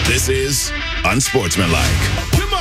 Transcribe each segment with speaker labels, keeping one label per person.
Speaker 1: This is Unsportsmanlike.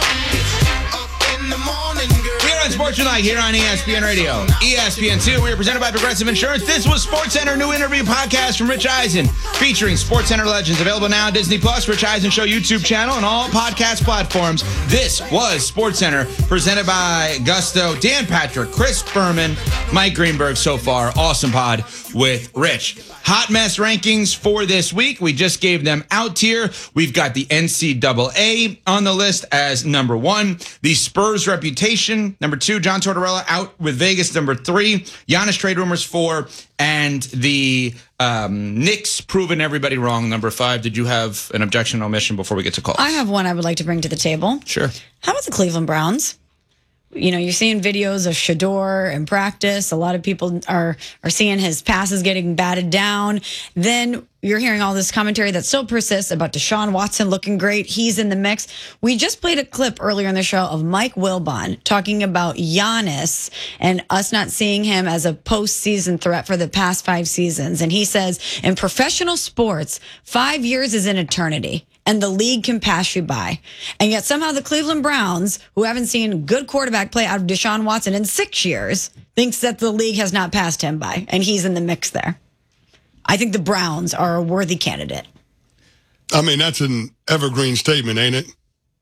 Speaker 2: We're Unsportsmanlike here on ESPN Radio. ESPN2, we are presented by Progressive Insurance. This was SportsCenter new interview podcast from Rich Eisen, featuring SportsCenter legends. Available now on Disney Plus, Rich Eisen Show YouTube channel, and all podcast platforms. This was SportsCenter, presented by Gusto, Dan Patrick, Chris Berman, Mike Greenberg. So far, awesome pod with Rich. Hot mess rankings for this week. We just gave them out here. We've got the NCAA on the list as number 1. The Spurs reputation, number 2. John Tortorella out with Vegas, number 3. Giannis trade rumors, 4. And the Knicks proving everybody wrong, number 5. Did you have an objection or omission before we get to calls?
Speaker 3: I have one I would like to bring to the table.
Speaker 2: Sure.
Speaker 3: How about the Cleveland Browns? You know, you're seeing videos of Shador in practice. A lot of people are seeing his passes getting batted down. Then you're hearing all this commentary that still persists about Deshaun Watson looking great. He's in the mix. We just played a clip earlier in the show of Mike Wilbon talking about Giannis and us not seeing him as a postseason threat for the past 5 seasons. And he says, in professional sports, 5 years is an eternity, and the league can pass you by. And yet somehow the Cleveland Browns, who haven't seen good quarterback play out of Deshaun Watson in 6 years, thinks that the league has not passed him by, and he's in the mix there. I think the Browns are a worthy candidate.
Speaker 4: I mean, that's an evergreen statement, ain't it?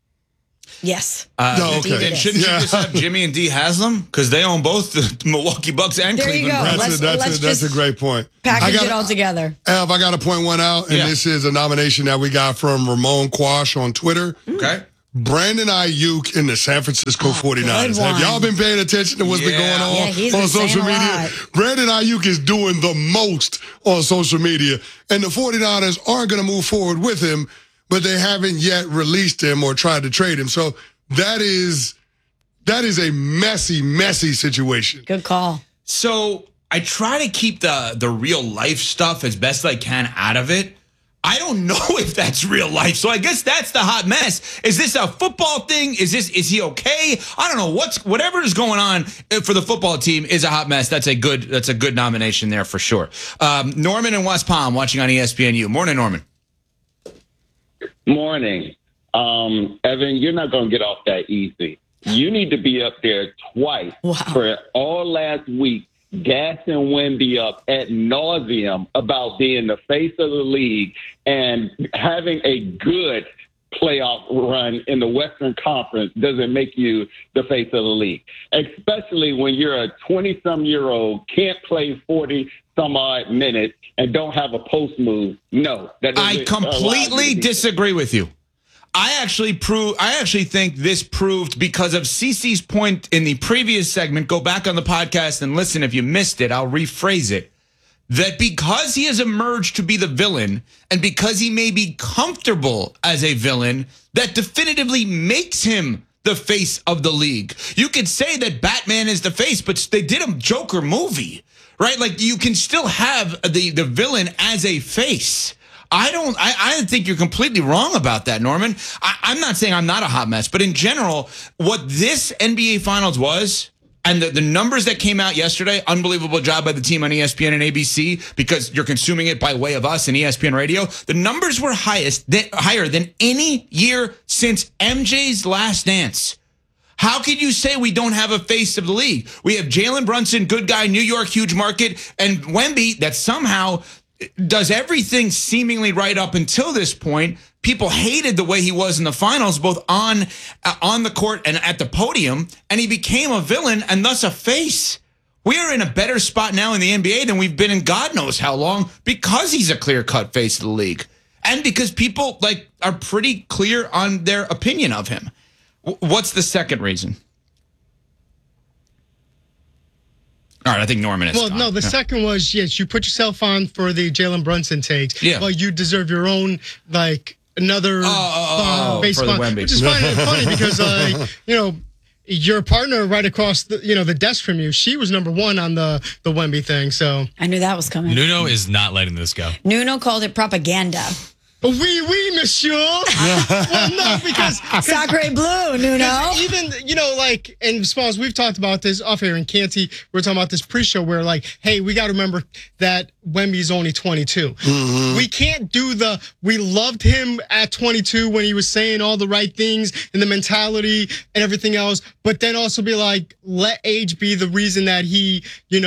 Speaker 3: Yes.
Speaker 4: No, okay.
Speaker 2: Then shouldn't you just have Jimmy and Dee Haslam? Because they own both the Milwaukee Bucks and
Speaker 3: There you
Speaker 2: Cleveland
Speaker 3: go.
Speaker 2: Browns.
Speaker 4: That's a great point.
Speaker 3: Package it all together.
Speaker 4: Ev, I got to point one out, and this is a nomination that we got from Ramon Quash on Twitter.
Speaker 2: Okay.
Speaker 4: Brandon Ayuk in the San Francisco 49ers. Have y'all been paying attention to what's been going on on social media? Brandon Ayuk is doing the most on social media, and the 49ers aren't going to move forward with him, but they haven't yet released him or tried to trade him. So that is a messy, messy situation.
Speaker 3: Good call.
Speaker 2: So I try to keep the real life stuff as best I can out of it. I don't know if that's real life. So I guess that's the hot mess. Is this a football thing? Is he okay? I don't know. Whatever is going on for the football team is a hot mess. That's a good nomination there for sure. Norman in West Palm watching on ESPNU. Morning, Norman.
Speaker 5: Morning. Evan, you're not going to get off that easy. You need to be up there twice for all last week, gassing Wemby up ad nauseum about being the face of the league and having a good playoff run in the Western Conference doesn't make you the face of the league, especially when you're a 20-some-year-old, can't play 40-some-odd minutes and don't have a post move. No.
Speaker 2: I completely disagree with you. I actually think this proved, because of CeCe's point in the previous segment, go back on the podcast and listen if you missed it, I'll rephrase it, that because he has emerged to be the villain and because he may be comfortable as a villain, that definitively makes him the face of the league. You could say that Batman is the face, but they did a Joker movie, right? Like, you can still have the villain as a face. I think you're completely wrong about that, Norman. I'm not saying I'm not a hot mess, but in general, what this NBA Finals was, and the numbers that came out yesterday, unbelievable job by the team on ESPN and ABC, because you're consuming it by way of us and ESPN Radio. The numbers were higher than any year since MJ's Last Dance. How could you say we don't have a face of the league? We have Jalen Brunson, good guy, New York, huge market, and Wemby that somehow does everything seemingly right up until this point. People hated the way he was in the finals, both on the court and at the podium, and he became a villain and thus a face. We are in a better spot now in the NBA than we've been in God knows how long, because he's a clear-cut face of the league, and because people are pretty clear on their opinion of him. What's the second reason? All right, I think Norman is.
Speaker 6: Well, no, the second was, yes, you put yourself on for the Jalen Brunson takes. Yeah. Well, you deserve your own, another base spot, which is funny because, your partner right across the desk from you, she was number 1 on the Wemby thing. So
Speaker 3: I knew that was coming.
Speaker 7: Nuno is not letting this go.
Speaker 3: Nuno called it propaganda.
Speaker 6: Oui, monsieur. Well, no, because
Speaker 3: Sacre bleu, Nuno.
Speaker 6: Even, like, and Smalls, we've talked about this off air in Canty. We're talking about this pre-show where, like, hey, we got to remember that Wemby's only 22. Mm-hmm. We can't do we loved him at 22 when he was saying all the right things and the mentality and everything else, but then also be like, let age be the reason that he,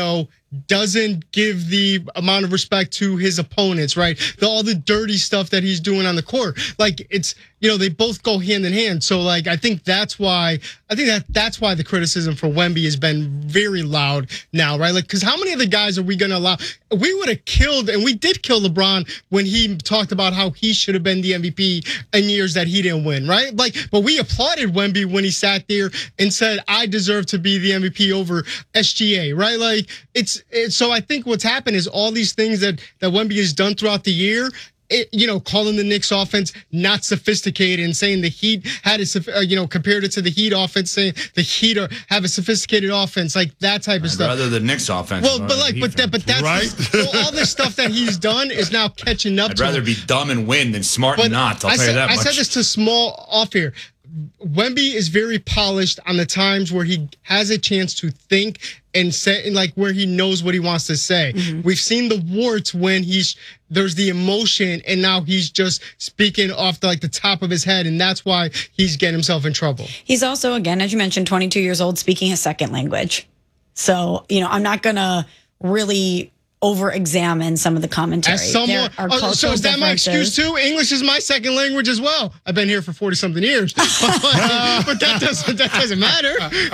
Speaker 6: doesn't give the amount of respect to his opponents, right? All the dirty stuff that he's doing on the court. Like, it's, they both go hand in hand. So, like, I think that's why the criticism for Wemby has been very loud now, right? Like, because how many of the guys are we going to allow? We would have killed, and we did kill LeBron when he talked about how he should have been the MVP in years that he didn't win, right? Like, but we applauded Wemby when he sat there and said, I deserve to be the MVP over SGA, right? Like, so I think what's happened is all these things that Wemby has done throughout the year, calling the Knicks offense not sophisticated and saying the Heat had compared it to the Heat offense, saying the Heat have a sophisticated offense, like that type of stuff.
Speaker 2: Rather the Knicks offense.
Speaker 6: Well, but that's
Speaker 4: right.
Speaker 6: All this stuff that he's done is now catching up.
Speaker 2: I'd rather be dumb and win than smart and not. I'll tell you that much.
Speaker 6: I said this to Small off here. Wemby is very polished on the times where he has a chance to think and say, like, where he knows what he wants to say. Mm-hmm. We've seen the warts when there's the emotion and now he's just speaking off the top of his head, and that's why he's getting himself in trouble.
Speaker 3: He's also, again, as you mentioned, 22 years old, speaking his second language. So, I'm not going to really over-examine some of the commentary.
Speaker 6: So is that my excuse too? English is my second language as well. I've been here for 40-something years, but that doesn't matter.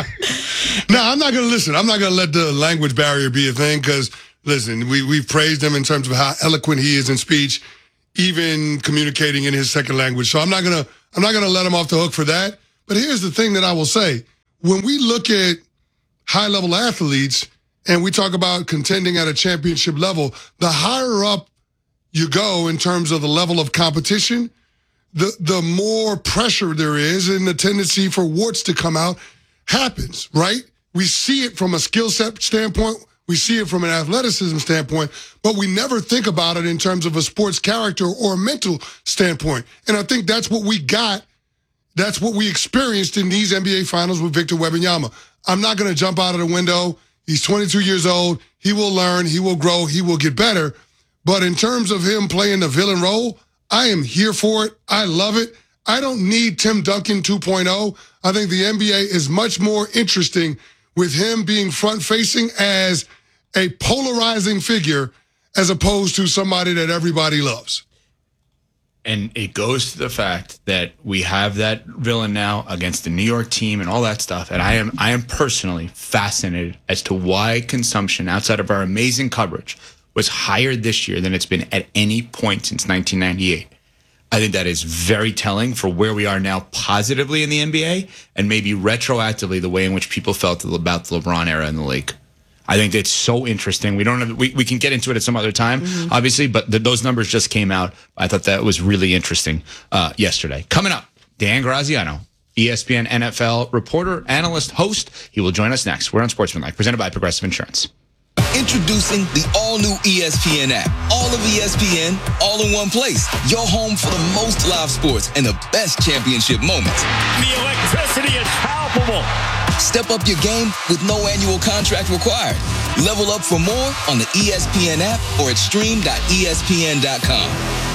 Speaker 4: No, I'm not going to listen. I'm not going to let the language barrier be a thing because, listen, we've praised him in terms of how eloquent he is in speech, even communicating in his second language. So I'm not going to let him off the hook for that. But here's the thing that I will say. When we look at high-level athletes, and we talk about contending at a championship level, the higher up you go in terms of the level of competition, the more pressure there is and the tendency for warts to come out happens, right? We see it from a skill set standpoint. We see it from an athleticism standpoint, but we never think about it in terms of a sports character or a mental standpoint. And I think that's what we got. That's what we experienced in these NBA finals with Victor Wembanyama. I'm not going to jump out of the window. He's 22 years old. He will learn. He will grow. He will get better. But in terms of him playing the villain role, I am here for it. I love it. I don't need Tim Duncan 2.0. I think the NBA is much more interesting with him being front-facing as a polarizing figure as opposed to somebody that everybody loves.
Speaker 2: And it goes to the fact that we have that villain now against the New York team and all that stuff. And I am personally fascinated as to why consumption outside of our amazing coverage was higher this year than it's been at any point since 1998. I think that is very telling for where we are now positively in the NBA and maybe retroactively the way in which people felt about the LeBron era in the league. I think it's so interesting. We can get into it at some other time, obviously, but those numbers just came out. I thought that was really interesting yesterday. Coming up, Dan Graziano, ESPN NFL reporter, analyst, host. He will join us next. We're on Sportsmanlike, presented by Progressive Insurance.
Speaker 7: Introducing the all-new ESPN app. All of ESPN, all in one place. Your home for the most live sports and the best championship moments.
Speaker 8: The electricity is palpable.
Speaker 7: Step up your game with no annual contract required. Level up for more on the ESPN app or at stream.espn.com.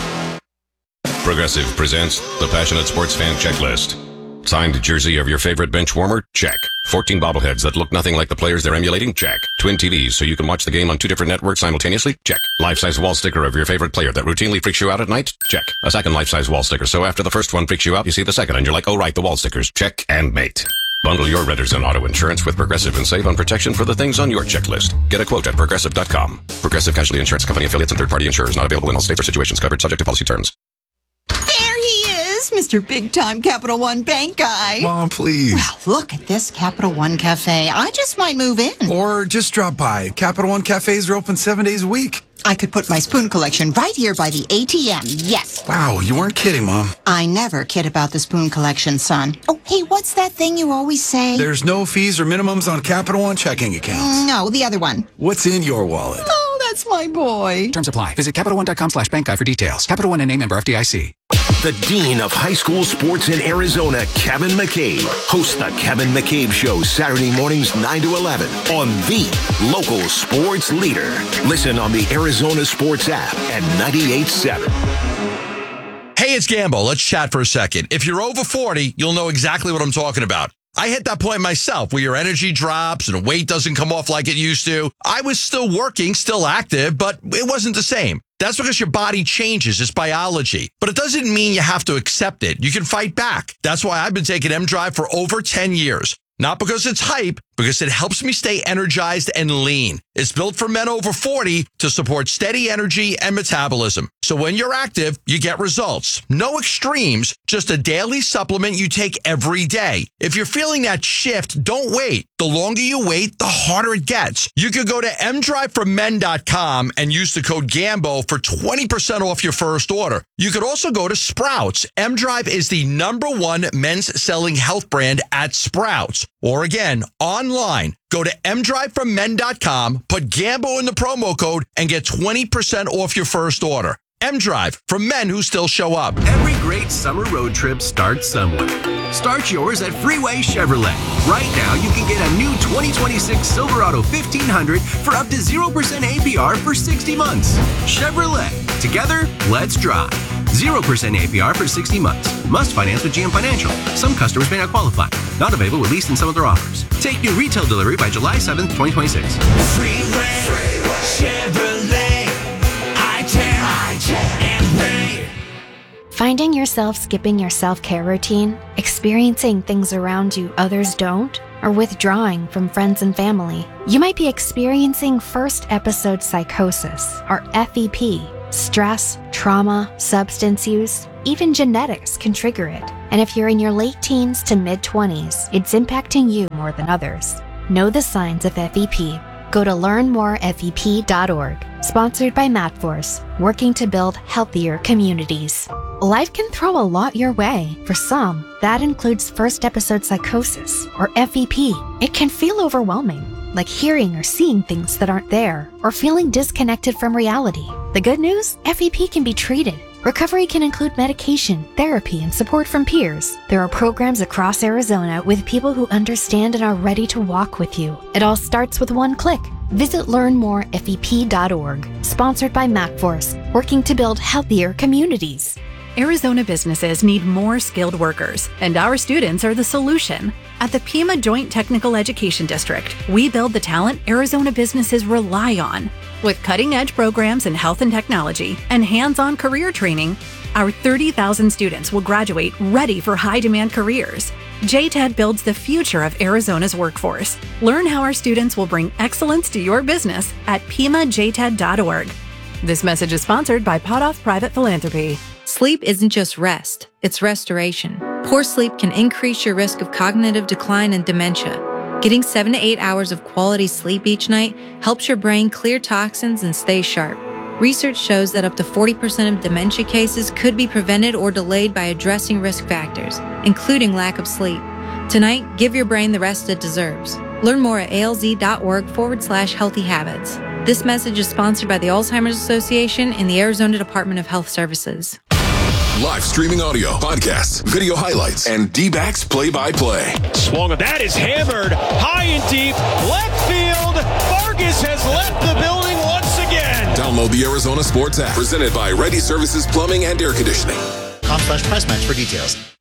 Speaker 9: Progressive presents the Passionate Sports Fan Checklist. Signed jersey of your favorite bench warmer? Check. 14 bobbleheads that look nothing like the players they're emulating? Check. Twin TVs so you can watch the game on 2 different networks simultaneously? Check. Life-size wall sticker of your favorite player that routinely freaks you out at night? Check. A second life-size wall sticker so after the first one freaks you out, you see the second and you're like, oh right, the wall stickers. Check and mate. Bundle your renters and auto insurance with Progressive and save on protection for the things on your checklist. Get a quote at Progressive.com. Progressive Casualty Insurance Company affiliates and third-party insurers not available in all states or situations covered subject to policy terms.
Speaker 10: Mr. Big Time Capital One Bank guy.
Speaker 11: Mom, please.
Speaker 10: Well, look at this Capital One Cafe. I just might move in.
Speaker 11: Or just drop by. Capital One Cafes are open 7 days a week.
Speaker 10: I could put my spoon collection right here by the ATM. Yes.
Speaker 11: Wow, you weren't kidding, Mom.
Speaker 10: I never kid about the spoon collection, son. Oh, hey, what's that thing you always say?
Speaker 11: There's no fees or minimums on Capital One checking accounts.
Speaker 10: No, the other one.
Speaker 11: What's in your wallet?
Speaker 10: Oh, that's That's my boy.
Speaker 11: Terms apply. Visit CapitalOne.com/bank guide for details. Capital One NA, member FDIC.
Speaker 1: The Dean of High School Sports in Arizona, Kevin McCabe, hosts the Kevin McCabe Show Saturday mornings 9 to 11 on the local sports leader. Listen on the Arizona Sports app at 98.7.
Speaker 12: Hey, it's Gambo. Let's chat for a second. If you're over 40, you'll know exactly what I'm talking about. I hit that point myself where your energy drops and weight doesn't come off like it used to. I was still working, still active, but it wasn't the same. That's because your body changes. It's biology. But it doesn't mean you have to accept it. You can fight back. That's why I've been taking M-Drive for over 10 years. Not because it's hype, because it helps me stay energized and lean. It's built for men over 40 to support steady energy and metabolism. So when you're active, you get results. No extremes, just a daily supplement you take every day. If you're feeling that shift, don't wait. The longer you wait, the harder it gets. You could go to mdriveformen.com and use the code GAMBO for 20% off your first order. You could also go to Sprouts. M-Drive is the #1 men's selling health brand at Sprouts. Or again, online. Go to mdriveformen.com, put GAMBO in the promo code, and get 20% off your first order. M-Drive, for men who still show up.
Speaker 13: Every great summer road trip starts somewhere. Start yours at Freeway Chevrolet. Right now, you can get a new 2026 Silverado 1500 for up to 0% APR for 60 months. Chevrolet. Together, let's drive. 0% APR for 60 months. Must finance with GM Financial. Some customers may not qualify. Not available with lease and some other offers. Take new retail delivery by July 7th, 2026.
Speaker 14: Freeway Chevrolet.
Speaker 15: Finding yourself skipping your self-care routine, experiencing things around you others don't, or withdrawing from friends and family, you might be experiencing first episode psychosis, or FEP. Stress, trauma, substance use, even genetics can trigger it. And if you're in your late teens to mid-20s, it's impacting you more than others. Know the signs of FEP. Go to learnmorefep.org. Sponsored by MatForce, working to build healthier communities. Life can throw a lot your way. For some, that includes first episode psychosis, or FEP. It can feel overwhelming, like hearing or seeing things that aren't there, or feeling disconnected from reality. The good news? FEP can be treated. Recovery can include medication, therapy, and support from peers. There are programs across Arizona with people who understand and are ready to walk with you. It all starts with one click. Visit learnmorefep.org. Sponsored by MatForce, working to build healthier communities.
Speaker 16: Arizona businesses need more skilled workers, and our students are the solution. At the Pima Joint Technical Education District, we build the talent Arizona businesses rely on. With cutting-edge programs in health and technology and hands-on career training, our 30,000 students will graduate ready for high-demand careers. JTED builds the future of Arizona's workforce. Learn how our students will bring excellence to your business at PimaJTED.org. This message is sponsored by Potoff Private Philanthropy.
Speaker 17: Sleep isn't just rest, it's restoration. Poor sleep can increase your risk of cognitive decline and dementia. Getting 7 to 8 hours of quality sleep each night helps your brain clear toxins and stay sharp. Research shows that up to 40% of dementia cases could be prevented or delayed by addressing risk factors, including lack of sleep. Tonight, give your brain the rest it deserves. Learn more at alz.org/healthy habits. This message is sponsored by the Alzheimer's Association and the Arizona Department of Health Services.
Speaker 1: Live streaming audio, podcasts, video highlights, and D-backs play-by-play.
Speaker 8: Swung. That is hammered high and deep. Left field. Vargas has left the building once again.
Speaker 1: Download the Arizona Sports app. Presented by Ready Services Plumbing and Air Conditioning.
Speaker 18: .com/price match for details.